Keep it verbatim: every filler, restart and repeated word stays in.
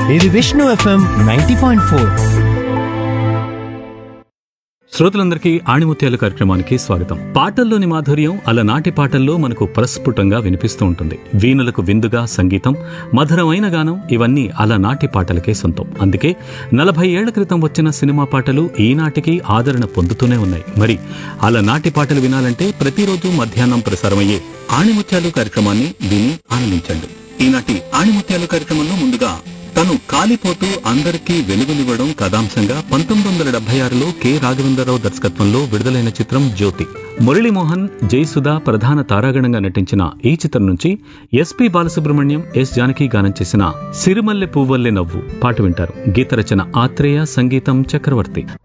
ఇది Vishnu FM ninety point four. శ్రోతలందరికీ ఆణిముత్యాలు కార్యక్రమానికి స్వాగతం. పాటల్లోని మాధుర్యం అలనాటి పాటల్లో మనకు ప్రస్ఫుటంగా వినిపిస్తూ ఉంటుంది. వీణులకు విందుగా సంగీతం, మధురమైన గానం ఇవన్నీ అలనాటి పాటలకే సొంతం. అందుకే నలభై ఏళ్ల క్రితం వచ్చిన సినిమా పాటలు ఈనాటికి ఆదరణ పొందుతూనే ఉన్నాయి. మరి అలనాటి పాటలు వినాలంటే ప్రతిరోజు మధ్యాహ్నం ప్రసారమయ్యే ఆణిముత్యాలు కార్యక్రమాన్ని విని ఆనందించండి. ఈనాటి ఆణిముత్యాలు కార్యక్రమంలో ముందుగా తను కాలిపోతూ అందరికీ వెలుగునివ్వడం కథాంశంగా పంతొమ్మిది వందల డెబ్బై ఆరులో కె రాఘవేంద్రరావు దర్శకత్వంలో విడుదలైన చిత్రం జ్యోతి. మురళీమోహన్, జయసుధ ప్రధాన తారాగణంగా నటించిన ఈ చిత్రం నుంచి ఎస్పి బాలసుబ్రహ్మణ్యం, ఎస్ జానకి గానం చేసిన సిరిమల్లె పువ్వల్లె నవ్వు పాట వింటారు. గీత రచన ఆత్రేయ, సంగీతం చక్రవర్తి.